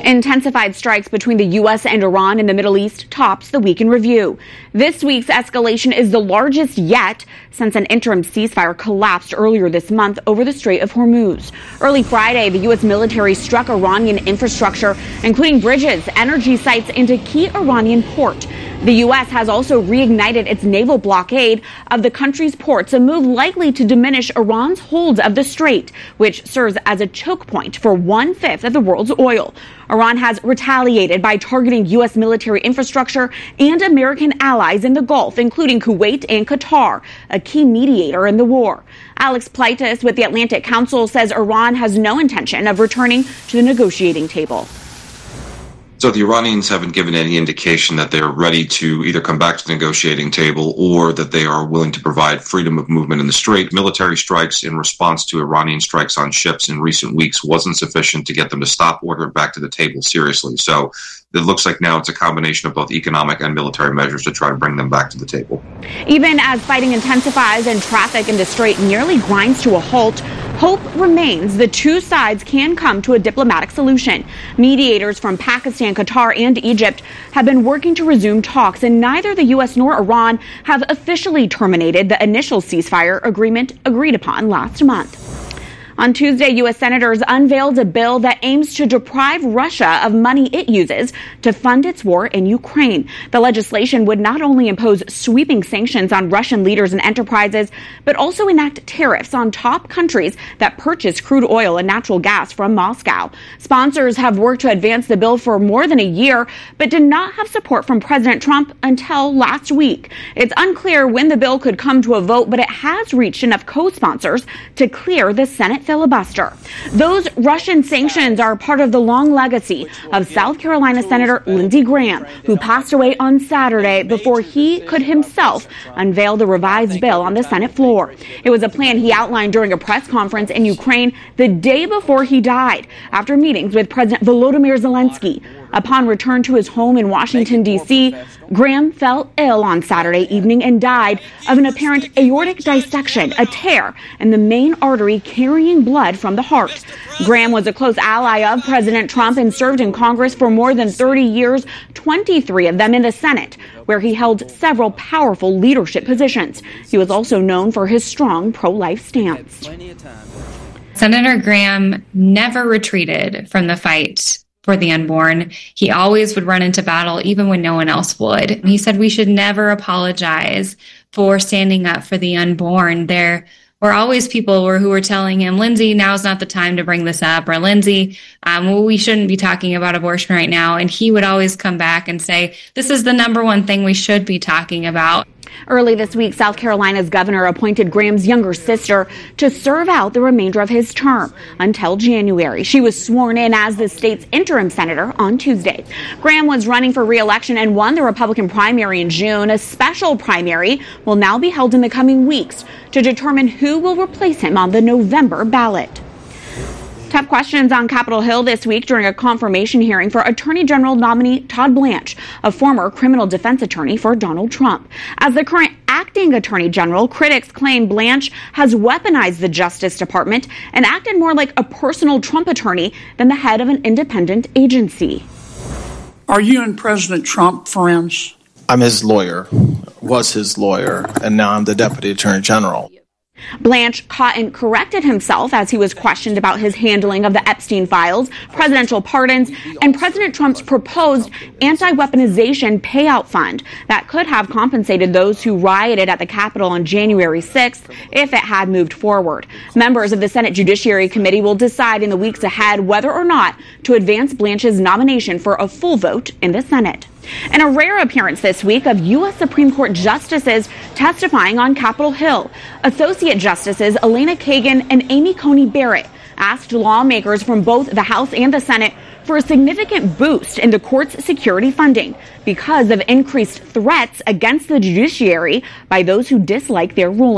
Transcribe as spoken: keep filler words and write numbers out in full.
Intensified strikes between the U S and Iran in the Middle East tops the week in review. This week's escalation is the largest yet since an interim ceasefire collapsed earlier this month over the Strait of Hormuz. Early Friday, the U S military struck Iranian infrastructure, including bridges, energy sites, and a key Iranian port. The U S has also reignited its naval blockade of the country's ports, a move likely to diminish Iran's hold of the strait, which serves as a choke point for one-fifth of the world's oil. Iran has retaliated by targeting U S military infrastructure and American allies in the Gulf, including Kuwait and Qatar, a key mediator in the war. Alex Pleitis with the Atlantic Council says Iran has no intention of returning to the negotiating table. So the Iranians haven't given any indication that they're ready to either come back to the negotiating table or that they are willing to provide freedom of movement in the strait. Military strikes in response to Iranian strikes on ships in recent weeks wasn't sufficient to get them to stop ordering back to the table seriously. So it looks like now it's a combination of both economic and military measures to try and bring them back to the table. Even as fighting intensifies and traffic in the strait nearly grinds to a halt, hope remains the two sides can come to a diplomatic solution. Mediators from Pakistan, Qatar, and Egypt have been working to resume talks, and neither the U S nor Iran have officially terminated the initial ceasefire agreement agreed upon last month. On Tuesday, U S senators unveiled a bill that aims to deprive Russia of money it uses to fund its war in Ukraine. The legislation would not only impose sweeping sanctions on Russian leaders and enterprises, but also enact tariffs on top countries that purchase crude oil and natural gas from Moscow. Sponsors have worked to advance the bill for more than a year, but did not have support from President Trump until last week. It's unclear when the bill could come to a vote, but it has reached enough co-sponsors to clear the Senate filibuster. Those Russian sanctions are part of the long legacy of South Carolina Senator Lindsey Graham, who passed away on Saturday before he could himself unveil the revised bill on the Senate floor. It was a plan he outlined during a press conference in Ukraine the day before he died, after meetings with President Volodymyr Zelensky. Upon return to his home in Washington, D C, Graham fell ill on Saturday evening and died of an apparent aortic dissection, a tear in the main artery carrying blood from the heart. Graham was a close ally of President Trump and served in Congress for more than thirty years, twenty-three of them in the Senate, where he held several powerful leadership positions. He was also known for his strong pro-life stance. Senator Graham never retreated from the fight for the unborn. He always would run into battle, even when no one else would. And he said we should never apologize for standing up for the unborn. There were always people who were telling him, Lindsey, now's not the time to bring this up, or Lindsey, um, well, we shouldn't be talking about abortion right now. And he would always come back and say, this is the number one thing we should be talking about. Early this week, South Carolina's governor appointed Graham's younger sister to serve out the remainder of his term until January. She was sworn in as the state's interim senator on Tuesday. Graham was running for re-election and won the Republican primary in June. A special primary will now be held in the coming weeks to determine who will replace him on the November ballot. Tough questions on Capitol Hill this week during a confirmation hearing for Attorney General nominee Todd Blanche, a former criminal defense attorney for Donald Trump. As the current acting Attorney General, critics claim Blanche has weaponized the Justice Department and acted more like a personal Trump attorney than the head of an independent agency. Are you and President Trump friends? I'm his lawyer, was his lawyer, and now I'm the Deputy Attorney General. Blanche caught and corrected himself as he was questioned about his handling of the Epstein files, presidential pardons, and President Trump's proposed anti-weaponization payout fund that could have compensated those who rioted at the Capitol on January sixth if it had moved forward. Members of the Senate Judiciary Committee will decide in the weeks ahead whether or not to advance Blanche's nomination for a full vote in the Senate. And a rare appearance this week of U S Supreme Court justices testifying on Capitol Hill. Associate Justices Elena Kagan and Amy Coney Barrett asked lawmakers from both the House and the Senate for a significant boost in the court's security funding because of increased threats against the judiciary by those who dislike their ruling.